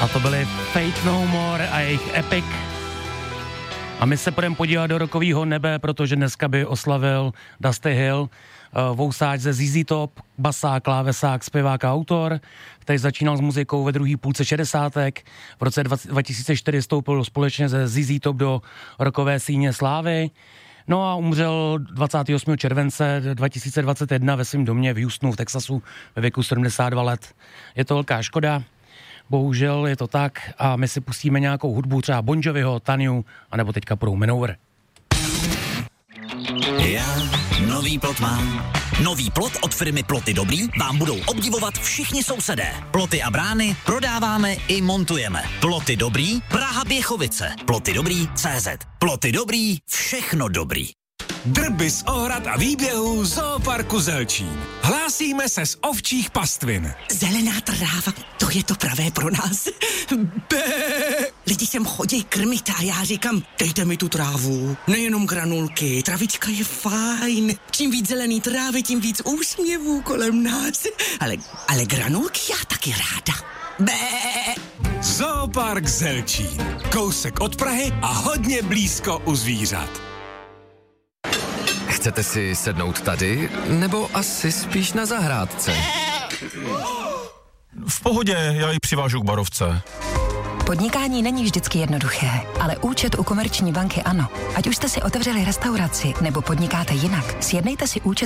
A to byly Fate No More a jejich Epic. A my se půjdeme podívat do rokového nebe, protože dneska by oslavil Dusty Hill, vousáč ze ZZ Top, basák, klávesák, zpěvák a autor, který začínal s muzikou ve druhé půlce 60. V roce 2004 vstoupil společně ze ZZ Top do rockové síně slávy. No a umřel 28. července 2021 ve svém domě v Houstonu v Texasu ve věku 72 let. Je to velká škoda. Bohužel je to tak a my si pustíme nějakou hudbu, třeba Bon Joviho, Tanyu, anebo teďka půjdou Manowar. Já nový plot mám. Nový plot od firmy Ploty Dobrý vám budou obdivovat všichni sousedé. Ploty a brány prodáváme i montujeme. Ploty Dobrý, Praha Běchovice. Ploty Dobrý, CZ. Ploty Dobrý, všechno dobrý. Drby z ohrad a výběhů Zooparku Zelčín. Hlásíme se z ovčích pastvin. Zelená tráva, to je to pravé pro nás. Bé! Lidi sem chodí krmit a já říkám, dejte mi tu trávu. Nejenom granulky, travička je fajn. Čím víc zelený trávy, tím víc úsměvů kolem nás. Ale granulky já taky ráda. Bé! Zoopark Zelčín. Kousek od Prahy a hodně blízko u zvířat. Chcete si sednout tady, nebo asi spíš na zahrádce? V pohodě, já ji přivážu k barovce. Podnikání není vždycky jednoduché, ale účet u Komerční banky ano. Ať už jste si otevřeli restauraci nebo podnikáte jinak, sjednejte si účet